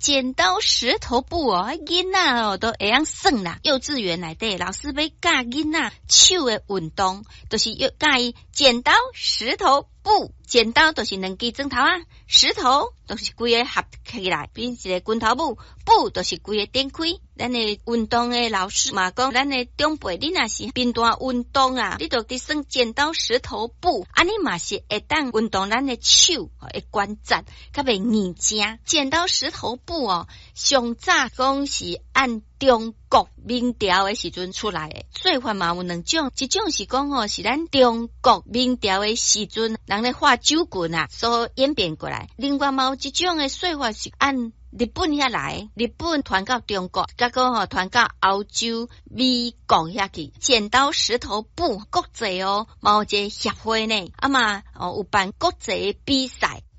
剪刀石头布哦，囡仔哦都会晓算啦。幼稚园内底老师要教囡仔手的运动，就是要教伊剪刀石头布。剪刀就是两支砖头啊，石头就是规个合起来变一个拳头布，布就是规个展开。咱的运动的老师嘛讲，咱的长辈你若是频段运动啊，你就得算剪刀石头布，安尼嘛是会当运动咱的手的关节，较袂硬正。剪刀石头布哦，上早讲是按中国明朝的时阵出来的，做法嘛有两种，一种是讲哦，是咱中国明朝的时阵人咧画酒棍啊，所演变过来。另外嘛有一种的说法是按日本遐来，日本传到中国，结果传到欧洲、美国遐去。剪刀石头布国际哦，嘛有一个协会呢，啊嘛有办国际比赛。